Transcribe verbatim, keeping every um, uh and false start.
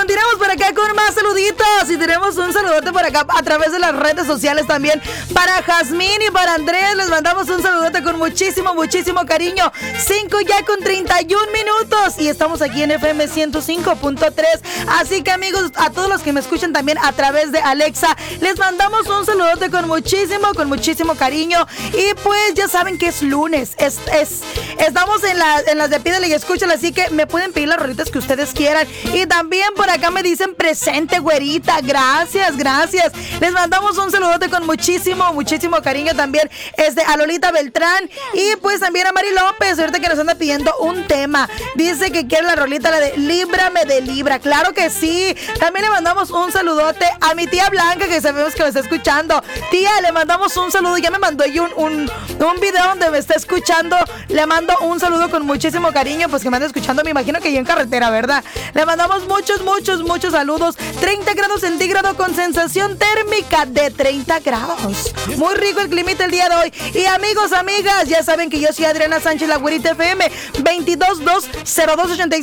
continuamos por acá con más saluditos. Y tenemos un saludote por acá a través de las redes sociales también. Para Jazmín y para Andrés les mandamos un saludote con muchísimo, muchísimo cariño. cinco ya con treinta y un minutos. Y estamos aquí en F M ciento cinco punto tres. Así que amigos, a todos los que me escuchan también a través de Alexa, les mandamos un saludote con muchísimo, con muchísimo cariño. Y pues ya saben que es lunes. Es, es, estamos en, la, en las de Pídele y Escúchala. Así que me pueden pedir las rolitas que ustedes quieran. Y también por acá me dicen presente, güerita. Gracias, gracias. Les mandamos un saludote con muchísimo, muchísimo cariño también. Es de a Lolita Beltrán. Y pues también a Mari López, ahorita que nos anda pidiendo un tema. Dice que quiere la rolita, la de Líbrame de Libra. Claro que sí. También le mandamos un saludote a mi tía Blanca, que sabemos que me está escuchando. Tía, le mandamos un saludo. Ya me mandó ahí un, un, un video donde me está escuchando. Le mando un saludo con muchísimo cariño. Pues que me anda escuchando, me imagino que ya en carretera, ¿verdad? Le mandamos muchos, muchos, muchos saludos. treinta grados centígrados con sensación térmica de treinta grados. Muy rico el climita el día de hoy. Y amigos, amigas, ya saben que yo soy Adriana Sánchez, la güerita F M. veintidós dos cero dos ochenta y